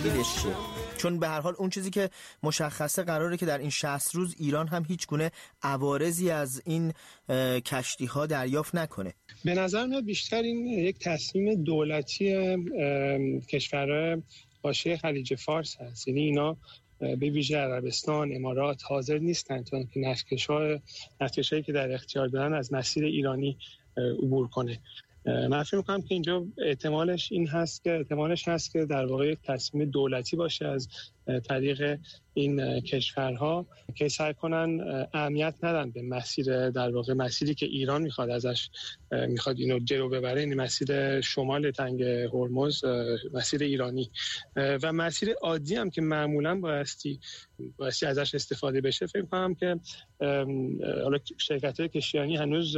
چیه؟ چون به هر حال اون چیزی که مشخصه قراره که در این 60 روز ایران هم هیچ گونه عوارضی از این کشتی ها دریافت نکنه. به نظر من بیشتر این یک تصمیم دولتی کشورهای حاشیه خلیج فارس هست. یعنی اینا به ویژه عربستان، امارات حاضر نیستن تا اینکه نفتکشایی که در اختیار دارن از مسیر ایرانی عبور کنه. من فکر می‌کنم که اینجا احتمالش هست که در واقع تصمیم دولتی باشه از طریق این کشورها که سعی کنن اهمیت ندن به مسیری که ایران میخواد اینو جلو ببره، این مسیر شمال تنگ هرمز، مسیر ایرانی و مسیر عادی هم که معمولا بایستی ازش استفاده بشه. فکر کنم که حالا شرکت‌های کشتیرانی هنوز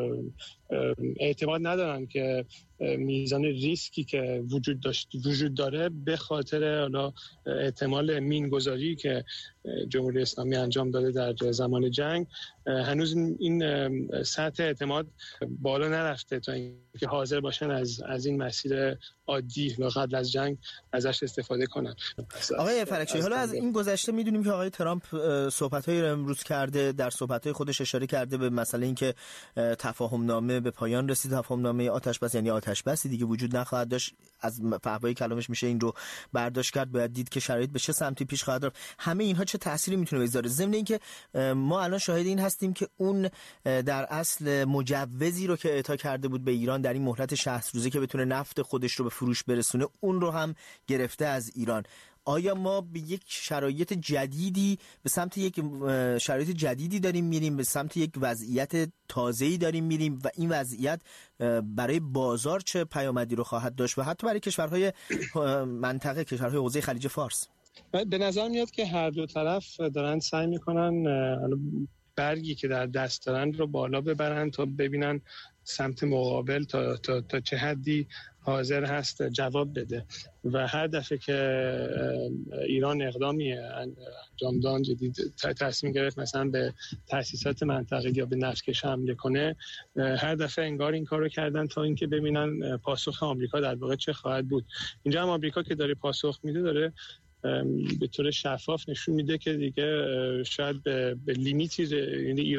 اعتماد ندارن که میزان ریسکی که وجود داره به خاطر حالا احتمال مینگذاری که جمهوری اسلامی انجام داده در زمان جنگ، هنوز این سطح اعتماد بالا نرفته تا اینکه حاضر باشن از این مسیر عادی و قبل از جنگ ازش استفاده کنن. آقای فرکشی، حالا از این گذشته میدونیم که آقای ترامپ صحبت‌هایی رو امروز کرده، در صحبت‌های خودش اشاره کرده به مسئله اینکه تفاهم نامه به پایان رسید، تفاهم نامه آتش‌بس، یعنی آتش‌بسی دیگه وجود نخواهد داشت. از فحوای کلامش میشه این رو برداشت کرد، باید دید که شرایط به چه سمتی پیش خواهد رفت. همه اینها چه تأثیری میتونه بذاره؟ ضمن اینکه ما الان شاهد این هستیم که اون در اصل مجوزی رو که اعطا کرده بود به ایران در این مهلت 60 روزه که بتونه نفت خودش رو به فروش برسونه، اون رو هم گرفته از ایران. آیا ما به یک شرایط جدیدی، به سمت یک شرایط جدیدی داریم میریم، به سمت یک وضعیت تازه‌ای داریم میریم و این وضعیت برای بازار چه پیامدی رو خواهد داشت و حتی برای کشورهای منطقه، کشورهای حوزه خلیج فارس؟ به نظر میاد که هر دو طرف دارن سعی میکنن برگی که در دست دارن رو بالا ببرن تا ببینن سمت مقابل تا چه حدی حاضر هست جواب بده و هر دفعه که ایران اقدامی انجام داد، تصمیم گرفت مثلا به تأسیسات منطقه‌ای یا به نفتکش حمله کنه، هر دفعه انگار این کارو کردن تا اینکه ببینن پاسخ آمریکا در واقع چه خواهد بود. اینجا هم آمریکا که داره پاسخ میده، داره به طور شفاف نشون میده که دیگه شاید به لیمیتی